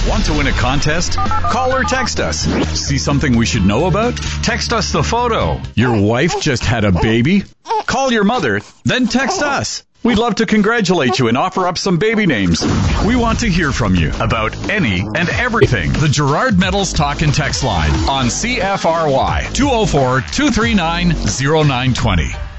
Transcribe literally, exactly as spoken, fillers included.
Want to win a contest? Call or text us. See something we should know about? Text us the photo. Your wife just had a baby? Call your mother, then text us. We'd love to congratulate you and offer up some baby names. We want to hear from you about any and everything. The Gerard Metals Talk and Text line on C F R Y two oh four, two three nine, oh nine two oh.